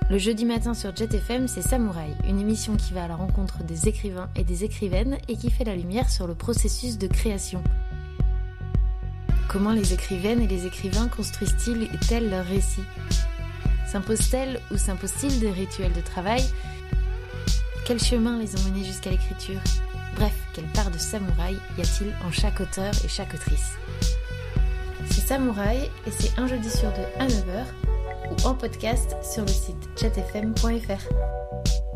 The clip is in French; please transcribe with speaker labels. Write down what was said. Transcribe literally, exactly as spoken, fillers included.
Speaker 1: Le jeudi matin sur Jet F M, c'est Samouraï, une émission qui va à la rencontre des écrivains et des écrivaines et qui fait la lumière sur le processus de création. Comment les écrivaines et les écrivains construisent-ils leurs récits ? S'imposent-elles ou s'imposent-ils des rituels de travail ? Quels chemins les ont menés jusqu'à l'écriture ? Bref, quelle part de samouraï y a-t-il en chaque auteur et chaque autrice ? C'est Samouraï et c'est un jeudi sur deux à neuf heures ou en podcast sur le site jet f m point f r.